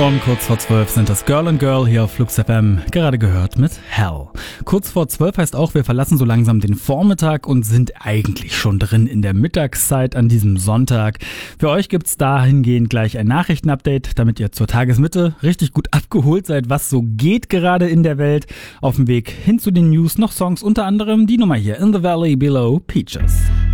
Kurz vor 12 sind das Girl and Girl hier auf Flux FM, gerade gehört mit Hell. Kurz vor 12 heißt auch, wir verlassen so langsam den Vormittag und sind eigentlich schon drin in der Mittagszeit an diesem Sonntag. Für euch gibt's dahingehend gleich ein Nachrichtenupdate, damit ihr zur Tagesmitte richtig gut abgeholt seid, was so geht gerade in der Welt. Auf dem Weg hin zu den News noch Songs, unter anderem die Nummer hier, In the Valley Below Peaches.